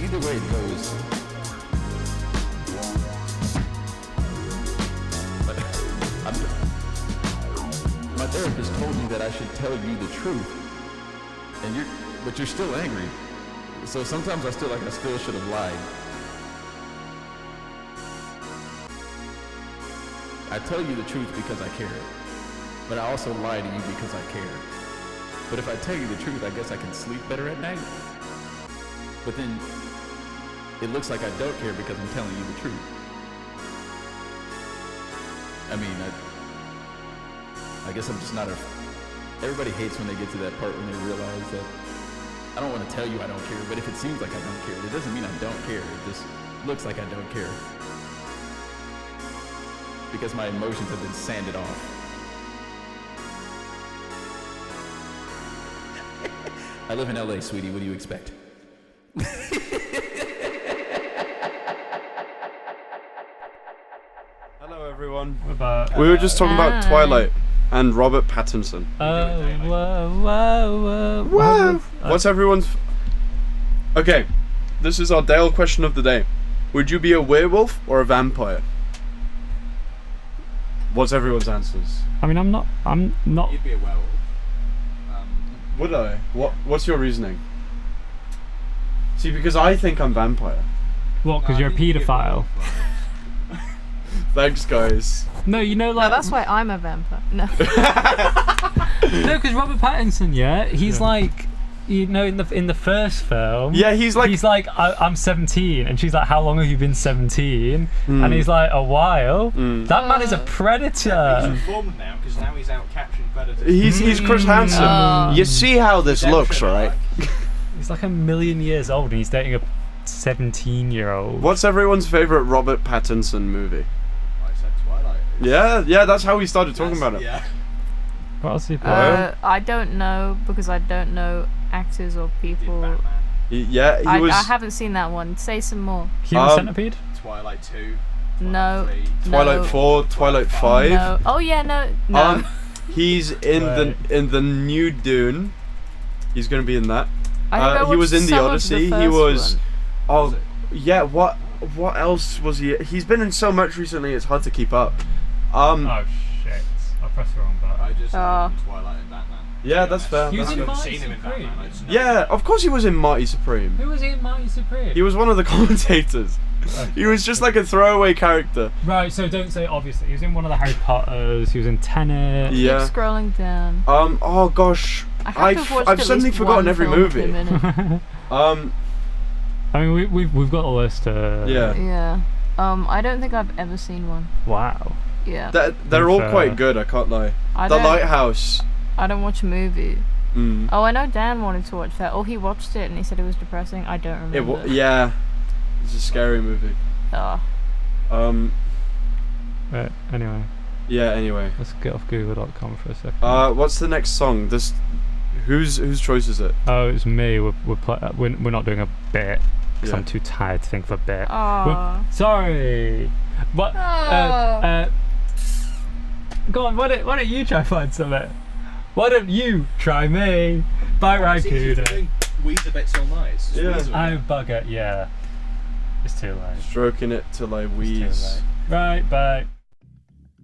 either way it goes. My therapist told me that I should tell you the truth, but you're still angry. So sometimes I still should have lied. I tell you the truth because I care, but I also lie to you because I care. But if I tell you the truth, I guess I can sleep better at night. But then it looks like I don't care because I'm telling you the truth. I mean, I guess I'm just not everybody hates when they get to that part when they realize that I don't want to tell you I don't care, but if it seems like I don't care, it doesn't mean I don't care. It just looks like I don't care. Because my emotions have been sanded off. I live in LA, sweetie. What do you expect? Hello, everyone. We were just talking about Twilight and Robert Pattinson. Whoa. What's everyone's... Okay, this is our Dale question of the day. Would you be a werewolf or a vampire? What's everyone's answers? I mean, I'm not. You'd be a werewolf. Would I? What's your reasoning? See, because I think I'm vampire. What? Because you're a paedophile. Thanks, guys. No, you know, No, like. that's why I'm a vampire. No. No, because Robert Pattinson, he's like, you know, in the first film. Yeah, he's like I'm 17, and she's like, how long have you been 17? And he's like, a while. That man is a predator. He's reformed now because now he's out capturing predators. He's Chris Hansen. You see how this looks, right? He's like 1,000,000 years old, and he's dating a 17-year-old. What's everyone's favorite Robert Pattinson movie? I said Twilight. Yeah, that's how we started talking about it. Yeah. What else he played? I don't know because I don't know actors or people. Batman. Yeah, he was. I haven't seen that one. Say some more. Human Centipede? Twilight 2. No. Twilight 3. Twilight 4, Twilight 5. No. Oh yeah, no. He's in the new Dune. He's gonna be in that. I think I he was watched in the some of Odyssey. the He first was. one. Oh, yeah. What else was he? He's been in so much recently. It's hard to keep up. Oh shit! I pressed the wrong button. I just Oh. Twilight and Batman. Yeah, that's fair. He was That's in good. I've Marty seen him in Supreme. Batman. I just know Yeah, of course he was in Marty Supreme. Who was he in Mighty Supreme? He was one of the commentators. He was just like a throwaway character. Right, so don't say obviously. He was in one of the Harry Potters. He was in Tenet. Yeah. Keep scrolling down. Oh gosh. I have to have watched I've at suddenly least forgotten one every film per movie. minute. I mean, we've got a list. Yeah. Yeah. I don't think I've ever seen one. Wow. Yeah. They're all Fair. quite good. I can't lie. I The don't- Lighthouse. I don't watch a movie. Mm. Oh, I know Dan wanted to watch that. Oh, he watched it and he said it was depressing. I don't remember. Yeah. It's a scary movie. Oh. Anyway, Yeah. Anyway. let's get off Google.com for a second. What's the next song? Whose choice is it? Oh, it's me. We're not doing a bit because Yeah. I'm too tired to think of a bit. Oh. Sorry. What? Oh. Go on. Why don't you try find something? Why don't you try me? Bye, Raikuda. Weezer Bits All Night. It's Yeah. Weezer Oh, again. bugger. Yeah. It's too late. Stroking it till I It's too wheeze. late. Right. Bye.